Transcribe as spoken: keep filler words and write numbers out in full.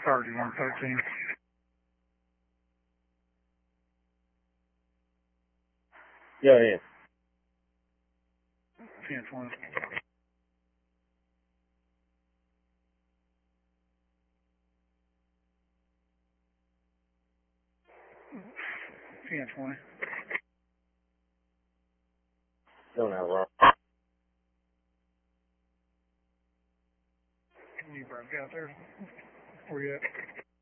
thirty-one thirteen. Go ahead. ten twenty. ten twenty. Don't have wrong. You broke out there. Where you at?